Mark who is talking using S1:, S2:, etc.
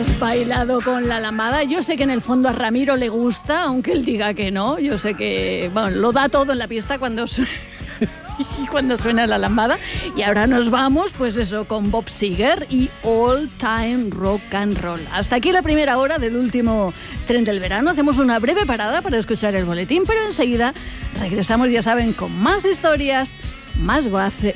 S1: hemos bailado con la lambada. Yo sé que en el fondo a Ramiro le gusta, aunque él diga que no. Yo sé que, bueno, lo da todo en la pista cuando suena la lambada. Y ahora nos vamos, pues eso, con Bob Seger y All Time Rock and Roll. Hasta aquí la primera hora del último tren del verano. Hacemos una breve parada para escuchar el boletín, pero enseguida regresamos, ya saben, con más historias, más